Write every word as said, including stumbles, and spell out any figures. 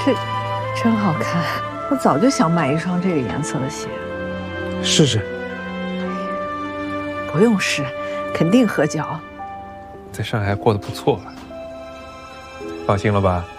这真好看，我早就想买一双这个颜色的鞋。 试试。 不用试，肯定合脚。 在上海过得不错，放心了吧？